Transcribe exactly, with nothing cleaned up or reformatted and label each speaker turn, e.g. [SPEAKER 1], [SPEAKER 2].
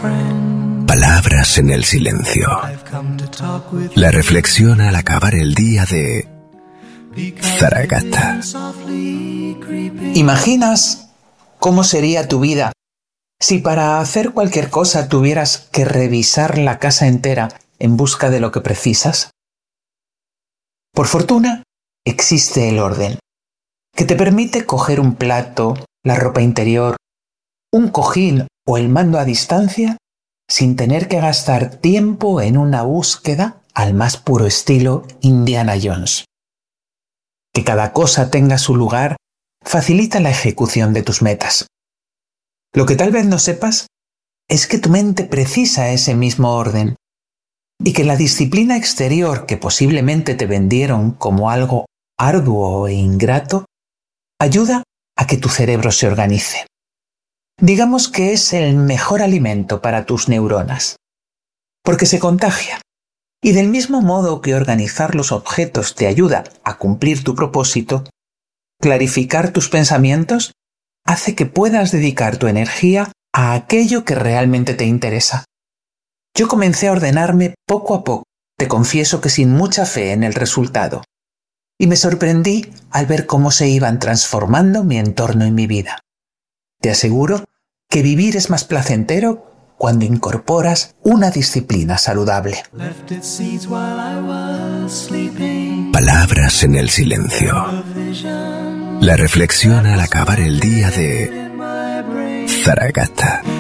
[SPEAKER 1] Palabras en el silencio. La reflexión al acabar el día de Zaragata.
[SPEAKER 2] ¿Imaginas cómo sería tu vida si para hacer cualquier cosa tuvieras que revisar la casa entera en busca de lo que precisas? Por fortuna, existe el orden, que te permite coger un plato, la ropa interior, un cojín o el mando a distancia sin tener que gastar tiempo en una búsqueda al más puro estilo Indiana Jones. Que cada cosa tenga su lugar facilita la ejecución de tus metas. Lo que tal vez no sepas es que tu mente precisa ese mismo orden y que la disciplina exterior que posiblemente te vendieron como algo arduo e ingrato ayuda a que tu cerebro se organice. Digamos que es el mejor alimento para tus neuronas, porque se contagia. Y del mismo modo que organizar los objetos te ayuda a cumplir tu propósito, clarificar tus pensamientos hace que puedas dedicar tu energía a aquello que realmente te interesa. Yo comencé a ordenarme poco a poco, te confieso que sin mucha fe en el resultado, y me sorprendí al ver cómo se iban transformando mi entorno y mi vida. Te aseguro que vivir es más placentero cuando incorporas una disciplina saludable.
[SPEAKER 1] Palabras en el silencio. La reflexión al acabar el día de Zaragata.